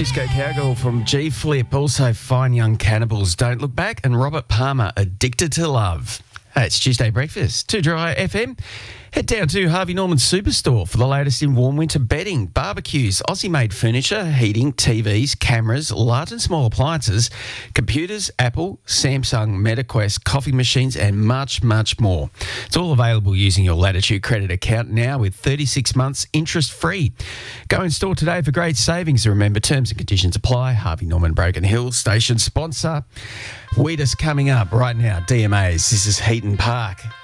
Disco Cowgirl from G-Flip, also Fine Young Cannibals, Don't Look Back, and Robert Palmer, Addicted to Love. Hey, it's Tuesday Breakfast, 2 Dry FM. Head down to Harvey Norman Superstore for the latest in warm winter bedding, barbecues, Aussie-made furniture, heating, TVs, cameras, large and small appliances, computers, Apple, Samsung, MetaQuest, coffee machines and much, much more. It's all available using your Latitude credit account now with 36 months interest-free. Go in store today for great savings. Remember, terms and conditions apply. Harvey Norman Broken Hill station sponsor. Weedus coming up right now. DMAs. This is Heaton Park.